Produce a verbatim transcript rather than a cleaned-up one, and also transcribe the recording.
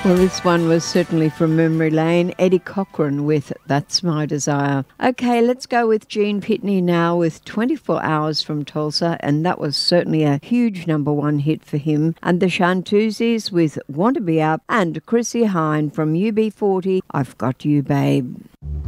Well, this one was certainly from memory lane. Eddie Cochran with That's My Desire. Okay, let's go with Gene Pitney now with twenty-four hours from Tulsa, and that was certainly a huge number one hit for him. And the Shantuzis with Want to Be Up, and Chrissy Hine from U B forty, I've Got You, Babe.